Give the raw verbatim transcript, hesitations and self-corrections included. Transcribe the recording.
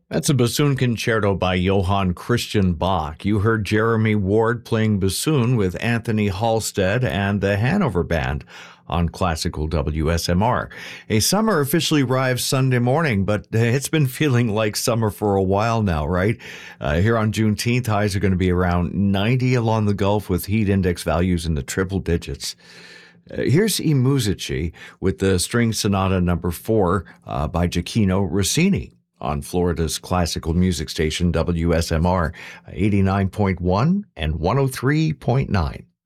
That's a bassoon concerto by Johann Christian Bach. You heard Jeremy Ward playing bassoon with Anthony Halstead and the Hanover Band on Classical W S M R. A summer officially arrives Sunday morning, but it's been feeling like summer for a while now, right? Uh, here on Juneteenth, highs are going to be around ninety along the Gulf with heat index values in the triple digits. Uh, here's I Musici with the String Sonata number four uh, by Gioacchino Rossini on Florida's classical music station W S M R eighty-nine point one and one oh three point nine.